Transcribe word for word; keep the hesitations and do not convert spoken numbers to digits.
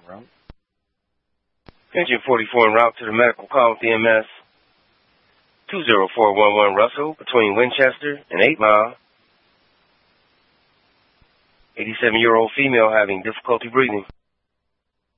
route. Engine forty-four en route to the medical call with E M S. two zero four one one Russell between Winchester and eight mile. eighty-seven-year-old female having difficulty breathing.